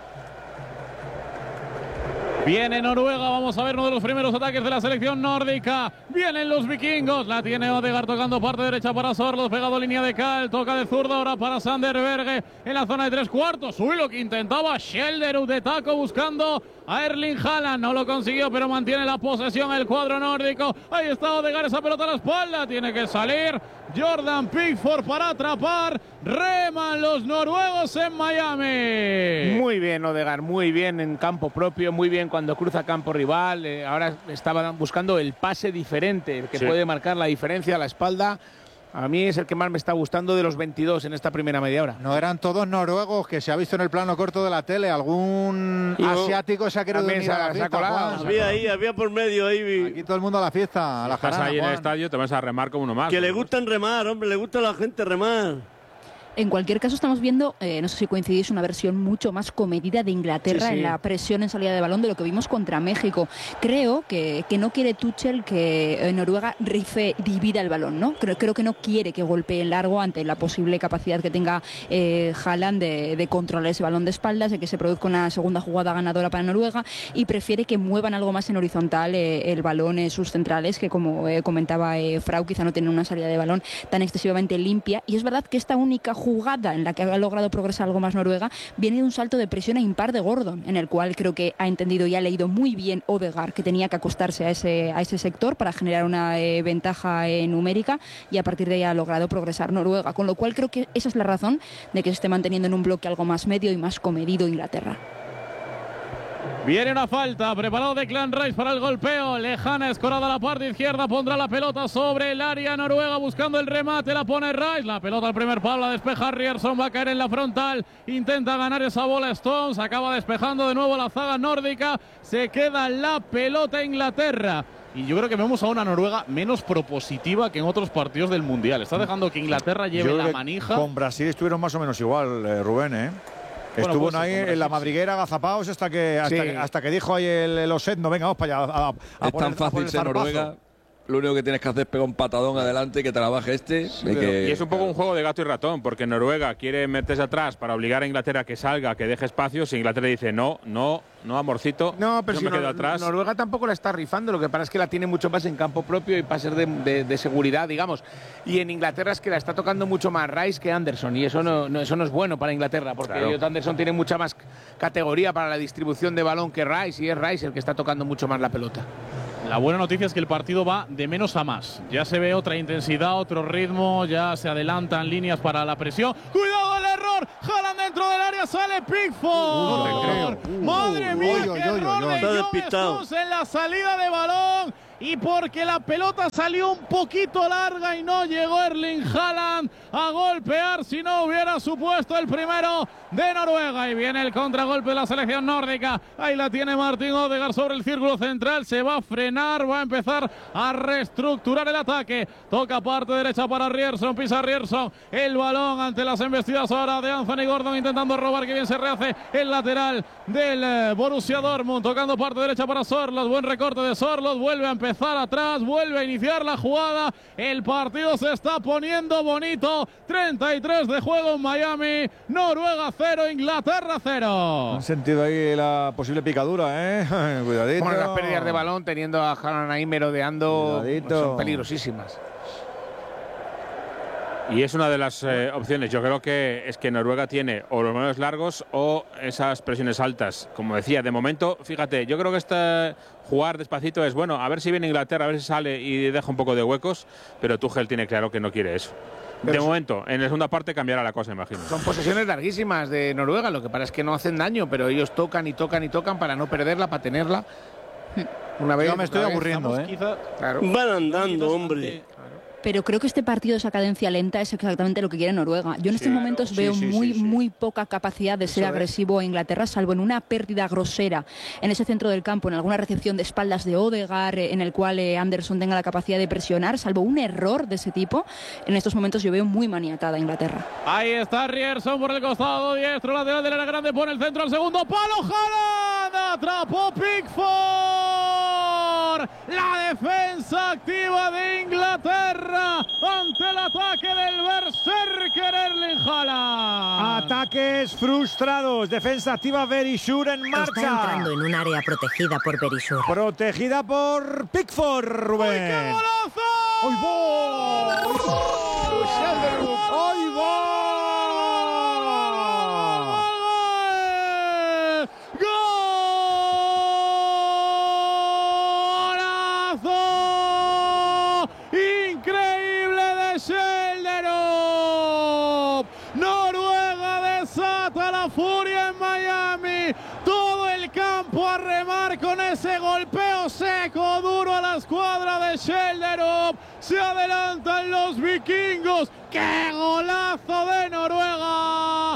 Viene Noruega, vamos a ver uno de los primeros ataques de la selección nórdica. Vienen los vikingos, la tiene Odegaard tocando parte derecha para Sorloth, pegado línea de cal, toca de zurda ahora para Sander Berge en la zona de 3/4. Uy, lo que intentaba Schelderud de taco buscando a Erling Haaland, no lo consiguió, pero mantiene la posesión el cuadro nórdico. Ahí está Odegaard, esa pelota a la espalda, tiene que salir Jordan Pickford para atrapar. Reman los noruegos en Miami. Muy bien Odegaard, muy bien en campo propio, muy bien cuando cruza campo rival. Ahora estaba buscando el pase diferente, el que puede marcar la diferencia a la espalda. A mí es el que más me está gustando de los 22 en esta primera media hora. No eran todos noruegos, que se ha visto en el plano corto de la tele. Algún asiático se ha querido unir a la fiesta. Había por medio ahí. Aquí todo el mundo a la fiesta, a la jarana. Ahí en el estadio te vas a remar como uno más. Que le gustan remar, hombre, le gusta a la gente remar. En cualquier caso, estamos viendo, no sé si coincidís, una versión mucho más comedida de Inglaterra en la presión en salida de balón de lo que vimos contra México. Creo que no quiere Tuchel que Noruega divida el balón, ¿no? Creo que no quiere que golpee en largo ante la posible capacidad que tenga Haaland de controlar ese balón de espaldas, de que se produzca una segunda jugada ganadora para Noruega, y prefiere que muevan algo más en horizontal el balón en sus centrales, que como comentaba Frau, quizá no tienen una salida de balón tan excesivamente limpia. Y es verdad que esta única jugada en la que ha logrado progresar algo más Noruega viene de un salto de presión a impar de Gordon, en el cual creo que ha entendido y ha leído muy bien Odegaard que tenía que acostarse a ese sector para generar una ventaja numérica, y a partir de ahí ha logrado progresar Noruega, con lo cual creo que esa es la razón de que se esté manteniendo en un bloque algo más medio y más comedido Inglaterra. Viene una falta, preparado Declan Rice para el golpeo, lejana, escorada a la parte izquierda, pondrá la pelota sobre el área Noruega buscando el remate, la pone Rice, la pelota al primer palo, la despeja Ryerson, va a caer en la frontal, intenta ganar esa bola Stones, acaba despejando de nuevo la zaga nórdica, se queda la pelota Inglaterra. Y yo creo que vemos a una Noruega menos propositiva que en otros partidos del Mundial. Está dejando que Inglaterra lleve la manija. Con Brasil estuvieron más o menos igual, Rubén, Estuvo pues ahí en la madriguera agazapados hasta que dijo ahí el Oset, no, venga, vamos para allá. Es tan fácil ser Noruega. lo único que tienes que hacer es pegar un patadón adelante y que te la baje este. Y es un poco un juego de gato y ratón, porque Noruega quiere meterse atrás para obligar a Inglaterra a que salga, que deje espacios, y Inglaterra dice no, amorcito, no, pero yo si me quedo atrás. Noruega tampoco la está rifando, lo que pasa es que la tiene mucho más en campo propio y pases de seguridad, digamos. Y en Inglaterra es que la está tocando mucho más Rice que Anderson, y eso no es bueno para Inglaterra, porque Elliot Anderson tiene mucha más categoría para la distribución de balón que Rice, y es Rice el que está tocando mucho más la pelota. La buena noticia es que el partido va de menos a más. Ya se ve otra intensidad, otro ritmo, ya se adelantan líneas para la presión. ¡Cuidado el error! Haaland dentro del área, sale Pickford. ¡Madre mía, qué error de John Stones en la salida de balón! Y porque la pelota salió un poquito larga y no llegó Erling Haaland a golpear, si no hubiera supuesto el primero de Noruega. Y viene el contragolpe de la selección nórdica. Ahí la tiene Martin Odegaard sobre el círculo central. Se va a frenar, va a empezar a reestructurar el ataque. Toca parte derecha para Ryerson, pisa Ryerson. El balón ante las embestidas ahora de Anthony Gordon intentando robar, que bien se rehace el lateral del Borussia Dortmund. Tocando parte derecha para Sorloth, buen recorte de Sorloth, vuelve a empezar atrás, vuelve a iniciar la jugada. El partido se está poniendo bonito. 33 de juego en Miami. Noruega 0, Inglaterra 0. Han sentido ahí la posible picadura, Cuidadito. Bueno, las pérdidas de balón teniendo a Haaland ahí merodeando son peligrosísimas. Y es una de las opciones. Yo creo que es que Noruega tiene o los balones largos o esas presiones altas. Como decía, de momento, fíjate, yo creo que jugar despacito es bueno. A ver si viene Inglaterra, a ver si sale y deja un poco de huecos. Pero Tuchel tiene claro que no quiere eso. De momento, en la segunda parte cambiará la cosa, imagino. Son posesiones larguísimas de Noruega. Lo que pasa es que no hacen daño, pero ellos tocan y tocan y tocan para no perderla, para tenerla. Una vez. Yo me estoy aburriendo, Claro. Van andando, hombre. Pero creo que este partido, esa cadencia lenta, es exactamente lo que quiere Noruega. Yo en estos momentos veo muy poca capacidad de ser agresivo a Inglaterra, salvo en una pérdida grosera en ese centro del campo, en alguna recepción de espaldas de Odegaard, en el cual Anderson tenga la capacidad de presionar, salvo un error de ese tipo. En estos momentos yo veo muy maniatada a Inglaterra. Ahí está Ryerson por el costado diestro, lateral del área grande, pone el centro al segundo palo. Haaland atrapó Pickford. La defensa activa de Inglaterra ante el ataque del berserker Erling Haaland. Ataques frustrados. Defensa activa Verisur en marcha. Está entrando en un área protegida por Verisur. Protegida por Pickford, Rubén. ¡Uy, qué golazo! ¡Ay, va! ¡Ay, va! Furia en Miami, todo el campo a remar con ese golpeo seco, duro a la escuadra de Schjelderup. Se adelantan los vikingos. ¡Qué golazo de Noruega!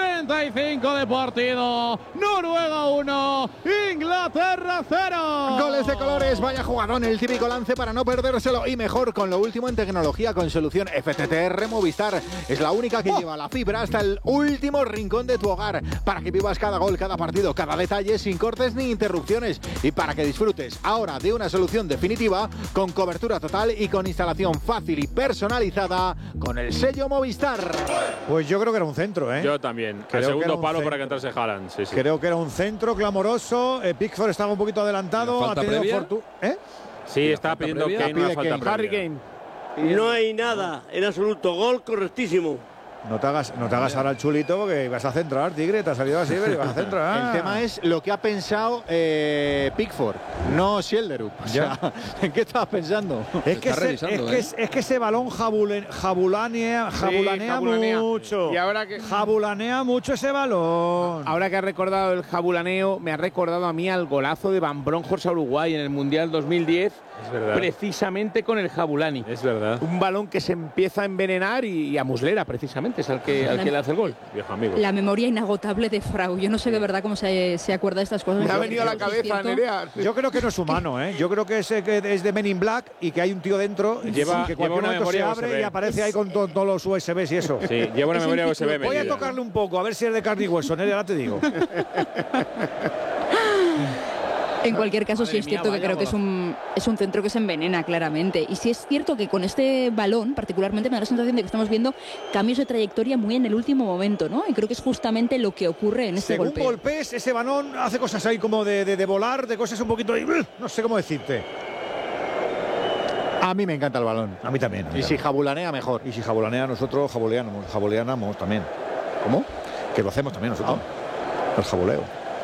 35 de partido. Noruega 1, Inglaterra 0. Goles de colores, vaya jugadón, el típico lance para no perdérselo, y mejor con lo último en tecnología, con solución FTTR Movistar. Es la única que lleva la fibra hasta el último rincón de tu hogar, para que vivas cada gol, cada partido, cada detalle sin cortes ni interrupciones, y para que disfrutes ahora de una solución definitiva con cobertura total y con instalación fácil y personalizada con el sello Movistar. Pues yo creo que era un centro, Yo también. El segundo palo para que entrase Haaland. Sí. Creo que era un centro clamoroso. Pickford estaba un poquito adelantado. ¿Falta previa? Sí, estaba pidiendo Kane una falta previa. Harry Kane. No hay nada. En absoluto. Gol correctísimo. No te hagas ahora el chulito, porque ibas a centrar, Tigre, te ha salido así, pero ibas a centrar. El tema es lo que ha pensado Pickford, no Schjelderup. O sea, ¿en qué estabas pensando? Es que ese balón jabulanea mucho. Y ahora que jabulanea mucho ese balón. Ahora que ha recordado el jabulaneo, me ha recordado a mí al golazo de Van Bronckhorst a Uruguay en el Mundial 2010. Es verdad. Precisamente con el jabulani. Es verdad. Un balón que se empieza a envenenar y a Muslera, precisamente, es al que le hace el gol. Viejo amigo. La memoria inagotable de Frau. Yo no sé de verdad cómo se acuerda de estas cosas. Me ha venido a la cabeza, Nerea. Yo creo que no es humano, ¿eh? Yo creo que es de Men in Black y que hay un tío dentro que cualquier momento se abre USB. Y aparece ahí con todos los USBs y eso. Sí, lleva una memoria USB. Voy a tocarle un poco, a ver si es de carne y hueso, Nerea, ahora te digo. En cualquier caso, sí es cierto que creo que es un centro que se envenena claramente. Y sí es cierto que con este balón, particularmente, me da la sensación de que estamos viendo cambios de trayectoria muy en el último momento, ¿no? Y creo que es justamente lo que ocurre en este golpe. Según golpes, ese balón hace cosas ahí como de volar, de cosas un poquito... No sé cómo decirte. A mí me encanta el balón. A mí también. Y si jabulanea, mejor. Y si jabulanea, nosotros jabuleamos también. ¿Cómo? Que lo hacemos también nosotros. El jabuleo.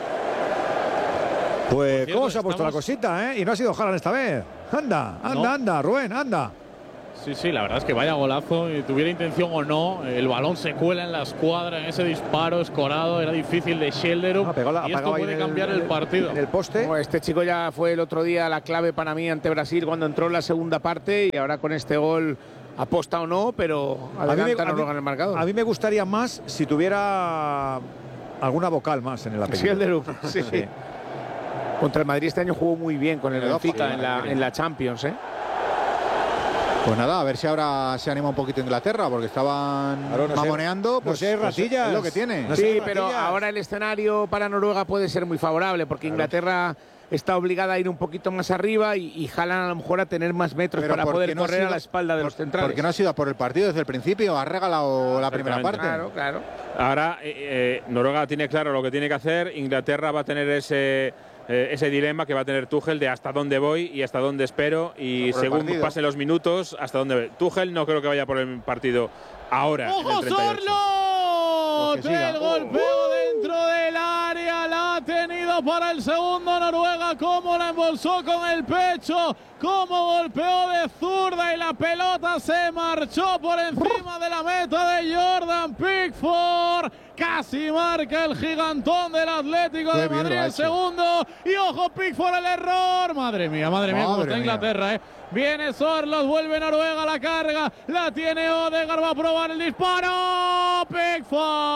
Pues, cierto, ¿cómo se ha puesto la cosita, eh? Y no ha sido Haaland esta vez. Anda, Rubén, anda. Sí, la verdad es que vaya golazo, y tuviera intención o no, el balón se cuela en la escuadra, en ese disparo escorado, era difícil de Schelderup, y esto puede cambiar el partido. En el poste. Este chico ya fue el otro día la clave para mí ante Brasil cuando entró en la segunda parte, y ahora con este gol, aposta o no, pero adelanta Noruega en el marcador. A mí me gustaría más si tuviera alguna vocal más en el apellido. Schelderup, sí. Contra el Madrid este año jugó muy bien con el Benfica en la Champions, ¿eh? Pues nada, a ver si ahora se anima un poquito Inglaterra, porque estaban mamoneando. Pues es ratillas. Es lo que tiene. Pero ahora el escenario para Noruega puede ser muy favorable, porque Inglaterra está obligada a ir un poquito más arriba y Haaland a lo mejor a tener más metros para poder correr a la espalda de los centrales. Porque no ha sido por el partido desde el principio, ha regalado la primera parte. Claro. Ahora Noruega tiene claro lo que tiene que hacer, Inglaterra va a tener ese dilema que va a tener Tuchel de hasta dónde voy y hasta dónde espero, y según pasen los minutos, hasta dónde voy. Tuchel no creo que vaya por el partido ahora. ¡Ojo, Sorloth! El golpeo dentro del área, la ha tenido para el segundo Noruega, cómo la embolsó con el pecho, cómo golpeó de zurda y la pelota se marchó por encima de la meta de Jordan Pickford. Casi marca el gigantón del Atlético de Madrid el segundo. Y ojo, Pickford, el error. Madre mía, cómo está Inglaterra, ¿eh? Viene Sorloth, vuelve Noruega a la carga. La tiene Odegaard, va a probar el disparo. Pickford.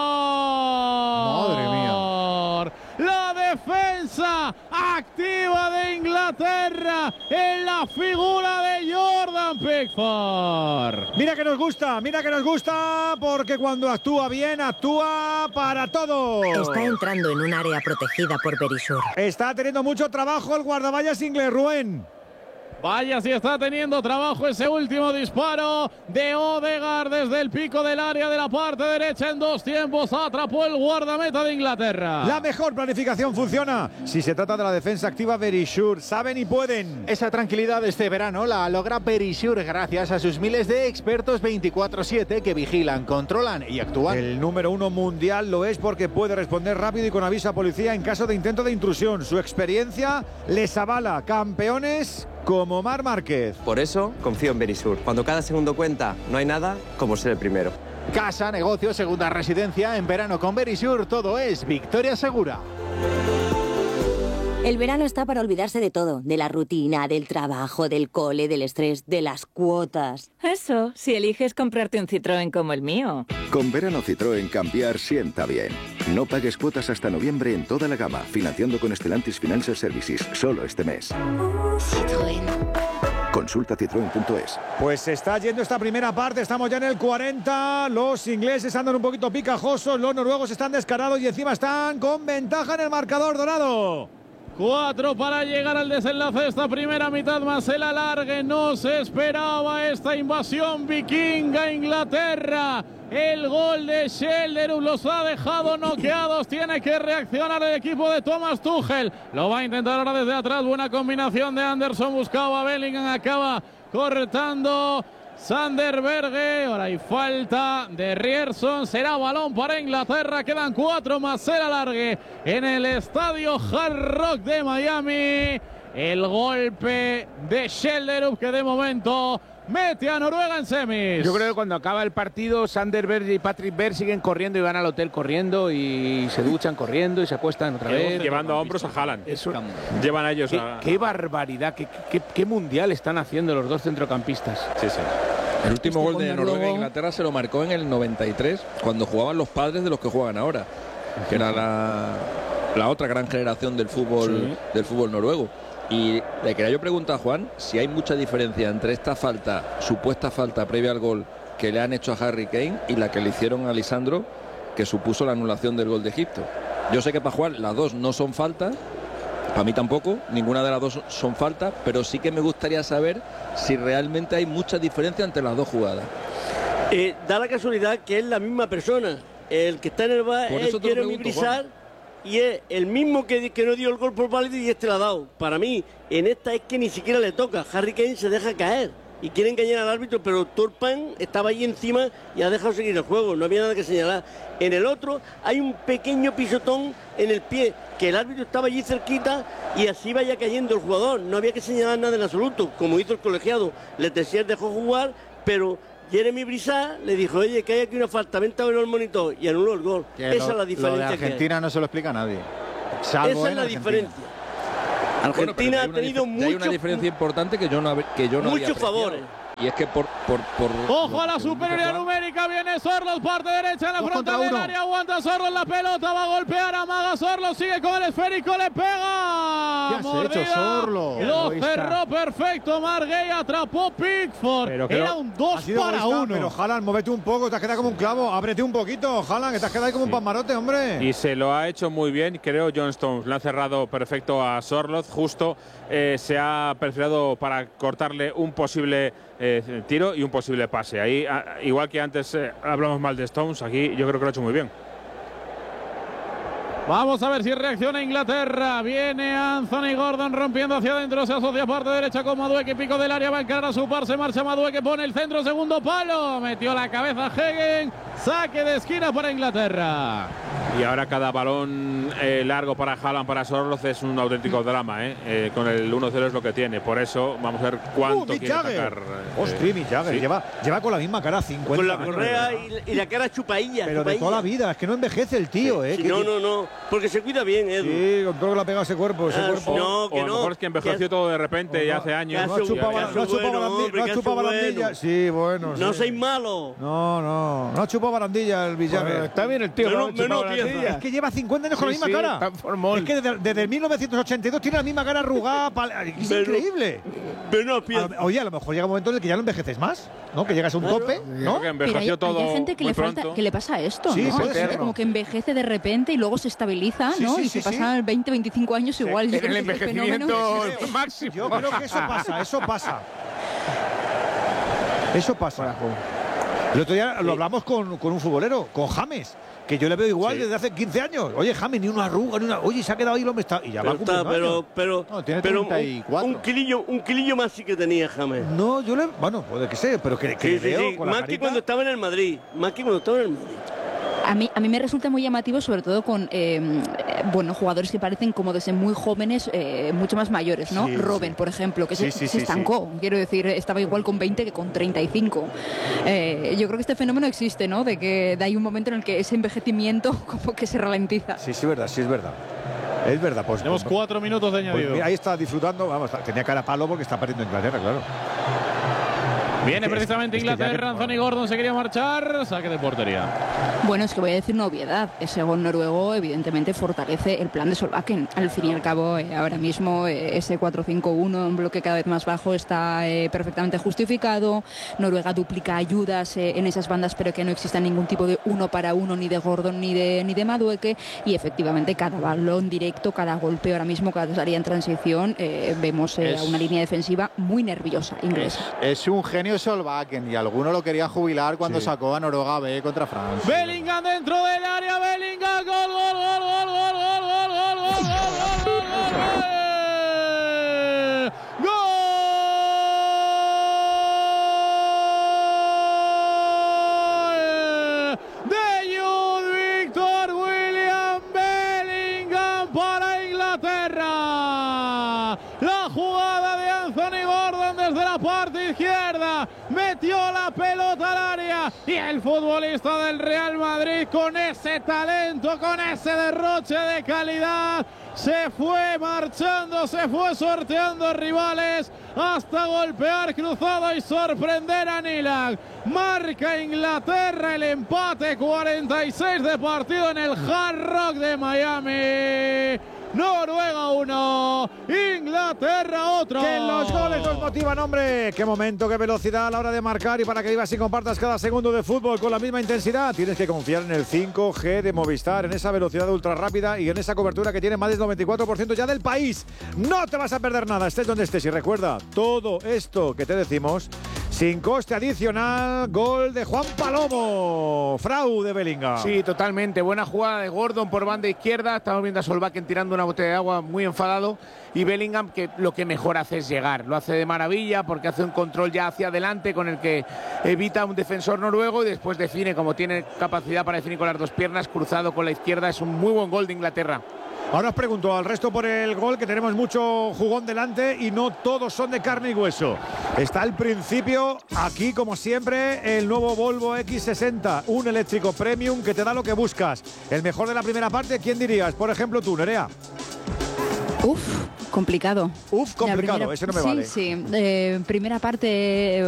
Madre mía. La defensa activa de Inglaterra en la figura de Jordan Pickford. Mira que nos gusta, porque cuando actúa bien, actúa para todos. Está entrando en un área protegida por Berisur. Está teniendo mucho trabajo el guardaballas inglés, Rubén. Vaya si está teniendo trabajo ese último disparo de Odegaard desde el pico del área de la parte derecha en dos tiempos. Atrapó el guardameta de Inglaterra. La mejor planificación funciona si se trata de la defensa activa Berisur. Saben y pueden. Esa tranquilidad de este verano la logra Berisur gracias a sus miles de expertos 24/7 que vigilan, controlan y actúan. El número 1 mundial lo es porque puede responder rápido y con aviso a policía en caso de intento de intrusión. Su experiencia les avala. Campeones como Marc Márquez. Por eso confío en Berisur. Cuando cada segundo cuenta, no hay nada como ser el primero. Casa, negocio, segunda residencia. En verano con Berisur todo es victoria segura. El verano está para olvidarse de todo, de la rutina, del trabajo, del cole, del estrés, de las cuotas. Eso, si eliges comprarte un Citroën como el mío. Con verano Citroën cambiar sienta bien. No pagues cuotas hasta noviembre en toda la gama, financiando con Stellantis Financial Services, solo este mes. Citroën. Consulta citroen.es. Pues se está yendo esta primera parte, estamos ya en el 40. Los ingleses andan un poquito picajosos, los noruegos están descarados y encima están con ventaja en el marcador dorado. 4 para llegar al desenlace de esta primera mitad más el alargue. No se esperaba esta invasión vikinga Inglaterra. El gol de Schelderup los ha dejado noqueados. Tiene que reaccionar el equipo de Thomas Tuchel. Lo va a intentar ahora desde atrás. Buena combinación de Anderson. Buscaba a Bellingham. Acaba cortando Sander Berge. Ahora hay falta de Rierson. Será balón para Inglaterra. Quedan 4 más el alargue en el estadio Hard Rock de Miami. El golpe de Schelderup que de momento mete a Noruega en semis. Yo creo que cuando acaba el partido, Sander Berge y Patrick Berg siguen corriendo y van al hotel corriendo y se duchan corriendo y se acuestan otra vez. Llevando a hombros a Haaland. Llevan a ellos a... Qué barbaridad, qué mundial están haciendo los dos centrocampistas. Sí. El último gol de Noruega e Inglaterra se lo marcó en el 93, cuando jugaban los padres de los que juegan ahora, que era la otra gran generación del fútbol noruego. Y le quería yo preguntar a Juan si hay mucha diferencia entre esta supuesta falta previa al gol que le han hecho a Harry Kane y la que le hicieron a Lisandro, que supuso la anulación del gol de Egipto. Yo sé que para Juan las dos no son faltas, Para mí tampoco, ninguna de las dos son faltas, pero sí que me gustaría saber si realmente hay mucha diferencia entre las dos jugadas. Da la casualidad que es la misma persona. El que está en el bar es Jeremy Brizard y es el mismo que no dio el gol por válido y este lo ha dado. Para mí, en esta es que ni siquiera le toca. Harry Kane se deja caer y quiere engañar al árbitro, pero Turpan estaba ahí encima y ha dejado seguir el juego. No había nada que señalar. En el otro hay un pequeño pisotón en el pie, que el árbitro estaba allí cerquita y así vaya cayendo el jugador. No había que señalar nada en absoluto, como hizo el colegiado. Les decía, dejó jugar, pero Jeremy Brizard le dijo, oye, que hay aquí una falta, vente a ver el monitor, y anuló el gol. Esa es la diferencia. Lo de Argentina no se lo explica a nadie. Esa es la diferencia. Argentina ha tenido hay una diferencia importante que yo no muchos favores. Y es que por ojo a la superioridad numérica, viene Sorloth, parte derecha en la frontal del área, aguanta Sorloth la pelota, va a golpear, amaga Sorloth, sigue con el esférico, le pega. ¿Qué has hecho, Sorloth? Lo cerró perfecto Marguey, atrapó Pickford. Era un 2-1. Pero Haaland, móvete un poco, te has quedado como un clavo, ábrete un poquito, Haaland, que te has quedado ahí como un pasmarote, hombre. Y se lo ha hecho muy bien, creo, John Stones. Le ha cerrado perfecto a Sorloth, justo se ha perfilado para cortarle un posible tiro y un posible pase. Ahí, igual que antes hablamos mal de Stones, aquí yo creo que lo ha hecho muy bien. Vamos a ver si reacciona Inglaterra. Viene Anthony Gordon rompiendo hacia adentro. Se asocia parte derecha con Madueke. Pico del área. Va a encarar a su par. Se marcha Madueke. Pone el centro. Segundo palo. Metió la cabeza Hegen. Saque de esquina para Inglaterra. Y ahora cada balón largo para Haaland, para Sorloth es un auténtico drama. Con el 1-0 es lo que tiene. Por eso vamos a ver cuánto quiere atacar. Ostras, Mick Jagger. Sí. Lleva con la misma cara 50. Con la correa y la cara chupailla. Pero de toda la vida. Es que no envejece el tío. Sí, no. Porque se cuida bien, Edu. Sí, con todo lo que le ha pegado ese cuerpo. No, que o a lo mejor es que envejeció todo de repente y hace años. No ha chupado barandilla. Sí, bueno. No seáis malos. No ha chupado barandilla el Villarreal. Está bien el tío. Es que lleva 50 años con la misma cara. Es que desde 1982 tiene la misma cara arrugada. Es increíble. Oye, a lo mejor llega un momento en el que ya no envejeces más, ¿no? Que llegas a un tope, ¿no? Que envejeció todo. Hay gente que le pasa esto, sí, ¿no? Como que envejece de repente y luego se estabiliza, ¿no? Y si pasan 20, 25 años igual. En el envejecimiento máximo. Yo creo que eso pasa. El otro día lo hablamos con un futbolero, con James, que yo le veo igual desde hace 15 años. Oye, James, ni una arruga, ni una... Oye, se ha quedado ahí el hombre. Está... Y ya va a cumplir tiene 34. Un kilillo más sí que tenía James. No, yo le... Bueno, puede que sea, pero que le veo con la más carita. Que cuando estaba en el Madrid. A mí me resulta muy llamativo, sobre todo con jugadores que parecen como desde muy jóvenes, mucho más mayores, ¿no? Robben, por ejemplo, que se estancó. Quiero decir, estaba igual con 20 que con 35. Yo creo que este fenómeno existe, ¿no? De que hay un momento en el que ese envejecimiento como que se ralentiza. Sí, es verdad. Es verdad. Pues, tenemos 4 minutos de añadido. Pues, ahí está disfrutando. Vamos, tenía cara a palo porque está perdiendo Inglaterra, claro. Viene precisamente Inglaterra, Anthony Gordon se quería marchar, saque de portería. Bueno, es que voy a decir una obviedad. Ese gol noruego evidentemente fortalece el plan de Solbakken. Al fin y al cabo, ahora mismo ese 4-5-1, un bloque cada vez más bajo, está perfectamente justificado. Noruega duplica ayudas en esas bandas, pero que no exista ningún tipo de 1 para 1, ni de Gordon ni de Madueke. Y efectivamente, cada balón directo, cada golpe ahora mismo, cada salida en transición, vemos a una línea defensiva muy nerviosa inglesa. Es un genio Solbakken y alguno lo quería jubilar cuando sacó a Noruega B contra Francia. Bellingham dentro del área, Bellingham, gol. De Jude Victor William Bellingham para Inglaterra. La jugada de Anthony Gordon desde la parte izquierda. Metió la pelota al área y el futbolista del Real Madrid, con ese talento, con ese derroche de calidad, se fue marchando, se fue sorteando rivales hasta golpear cruzado y sorprender a Nilan. Marca Inglaterra el empate, 46 de partido en el Hard Rock de Miami. Noruega 1, Inglaterra otro. Que los goles nos motivan, hombre. Qué momento, qué velocidad a la hora de marcar, y para que vivas y compartas cada segundo de fútbol con la misma intensidad, tienes que confiar en el 5G de Movistar, en esa velocidad ultra rápida y en esa cobertura que tiene más del 94% ya del país. No te vas a perder nada, estés donde estés. Y recuerda, todo esto que te decimos sin coste adicional. Gol de Juan Palomo, Frau de Bellingham. Sí, totalmente. Buena jugada de Gordon por banda izquierda. Estamos viendo a Solbakken tirando una botella de agua muy enfadado. Y Bellingham, que lo que mejor hace es llegar. Lo hace de maravilla porque hace un control ya hacia adelante con el que evita a un defensor noruego y después define, como tiene capacidad para definir con las dos piernas, cruzado con la izquierda. Es un muy buen gol de Inglaterra. Ahora os pregunto al resto por el gol, que tenemos mucho jugón delante y no todos son de carne y hueso. Está al principio, aquí como siempre, el nuevo Volvo X60, un eléctrico premium que te da lo que buscas. El mejor de la primera parte, ¿quién dirías? Por ejemplo tú, Nerea. Complicado. Complicado, ese no me vale. Sí, primera parte...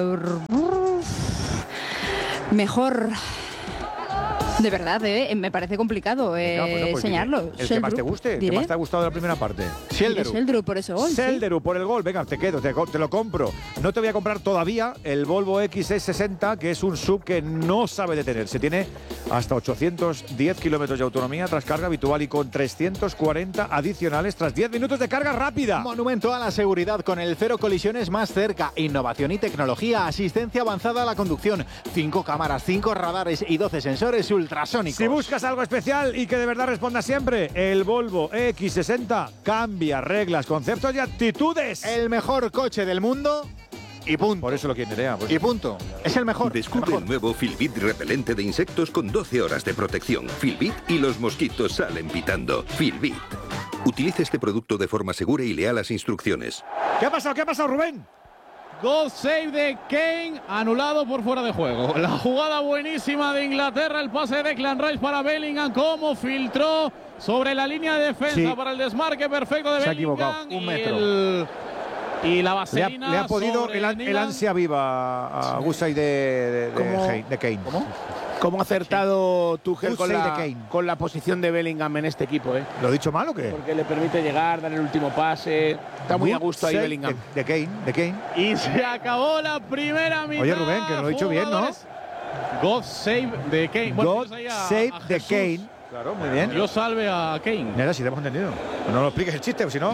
mejor... De verdad, me parece complicado pues enseñarlo. El que más te guste, ¿qué más te ha gustado de la primera parte? Selderu por ese gol. Selderu por el gol, venga, te lo compro. No te voy a comprar todavía el Volvo XC60, que es un sub que no sabe detenerse. Tiene hasta 810 kilómetros de autonomía tras carga habitual y con 340 adicionales tras 10 minutos de carga rápida. Monumento a la seguridad con el cero colisiones más cerca. Innovación y tecnología, asistencia avanzada a la conducción. 5 cámaras, 5 radares y 12 sensores ultrasónicos. Si buscas algo especial y que de verdad responda siempre, el Volvo X60 cambia reglas, conceptos y actitudes. El mejor coche del mundo y punto. Por eso lo quiere Nerea. Y punto. Es el mejor. Descubre el nuevo Filbit repelente de insectos con 12 horas de protección. Filbit y los mosquitos salen pitando. Filbit. Utilice este producto de forma segura y lea las instrucciones. ¿Qué ha pasado, Rubén? Goal save de Kane, anulado por fuera de juego. La jugada buenísima de Inglaterra, el pase de Declan Rice para Bellingham, cómo filtró sobre la línea de defensa para el desmarque perfecto de Bellingham. Se ha equivocado, un metro. Y la vaselina le ha podido el ansia viva a Gusay de Kane. ¿Cómo ha acertado Tuchel con la posición de Bellingham en este equipo? ¿Lo he dicho mal o qué? Porque le permite llegar, dar el último pase. Está muy a gusto ahí Bellingham. De Kane. Y se acabó la primera mitad. Oye, Rubén, que lo he dicho bien, ¿no? God save de Kane. God save de Kane. Claro, muy bien. Dios salve a Kane. Mira, si te hemos entendido. No lo expliques el chiste, si no...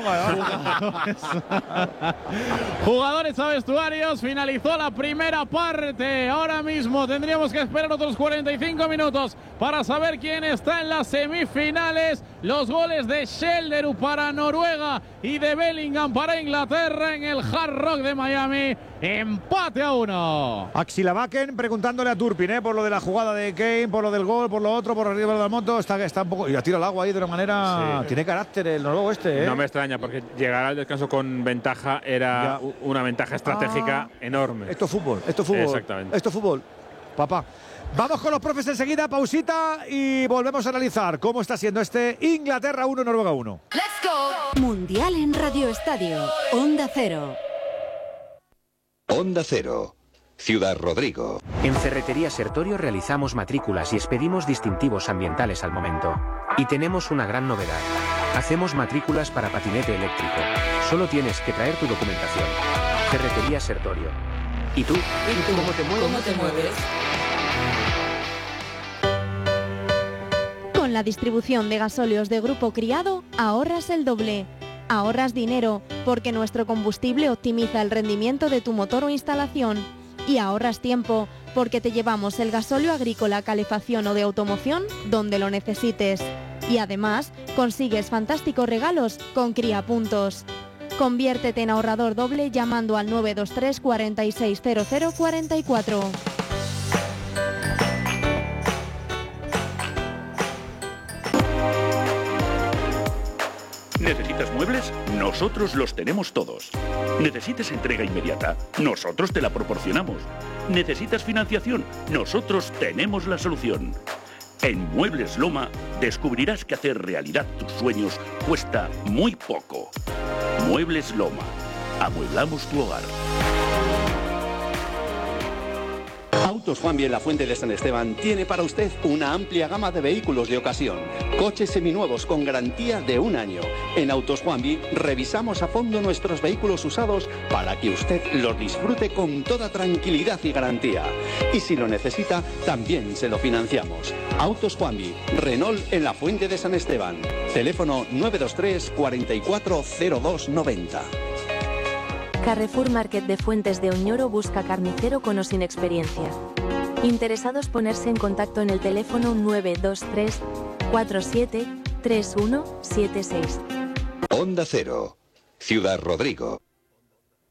Jugadores a vestuarios, finalizó la primera parte. Ahora mismo tendríamos que esperar otros 45 minutos para saber quién está en las semifinales. Los goles de Selderu para Noruega y de Bellingham para Inglaterra en el Hard Rock de Miami. Empate a 1. Axilavaken preguntándole a Turpin, por lo de la jugada de Kane, por lo del gol, por lo otro, por arriba de la moto. Está un poco... Y la tira al agua ahí de una manera... Sí. Tiene carácter el noruego este, No me extraña, porque llegar al descanso con ventaja era una ventaja estratégica enorme. Esto es fútbol. Exactamente. Esto es fútbol, papá. Vamos con los profes enseguida, pausita y volvemos a analizar cómo está siendo este Inglaterra 1, Noruega 1. ¡Let's go! Mundial en Radio Estadio. Onda Cero. Onda Cero. Ciudad Rodrigo. En Ferretería Sertorio realizamos matrículas y expedimos distintivos ambientales al momento. Y tenemos una gran novedad. Hacemos matrículas para patinete eléctrico. Solo tienes que traer tu documentación. Ferretería Sertorio. ¿Y tú? ¿Cómo te mueves? ¿Cómo te mueves? Con la distribución de gasóleos de Grupo Criado, ahorras el doble. Ahorras dinero, porque nuestro combustible optimiza el rendimiento de tu motor o instalación. Y ahorras tiempo, porque te llevamos el gasóleo agrícola, calefacción o de automoción donde lo necesites. Y además, consigues fantásticos regalos con Cría Puntos. Conviértete en ahorrador doble llamando al 923 4600 44. ¿Necesitas muebles? Nosotros los tenemos todos. ¿Necesitas entrega inmediata? Nosotros te la proporcionamos. ¿Necesitas financiación? Nosotros tenemos la solución. En Muebles Loma descubrirás que hacer realidad tus sueños cuesta muy poco. Muebles Loma. Amueblamos tu hogar. Autos Juanvi en la Fuente de San Esteban tiene para usted una amplia gama de vehículos de ocasión. Coches seminuevos con garantía de 1 año. En Autos Juanvi revisamos a fondo nuestros vehículos usados para que usted los disfrute con toda tranquilidad y garantía. Y si lo necesita, también se lo financiamos. Autos Juanvi, Renault en la Fuente de San Esteban. Teléfono 923 44 02 90. Carrefour Market de Fuentes de Oñoro busca carnicero con o sin experiencia. Interesados ponerse en contacto en el teléfono 923 47 3176. Onda Cero, Ciudad Rodrigo.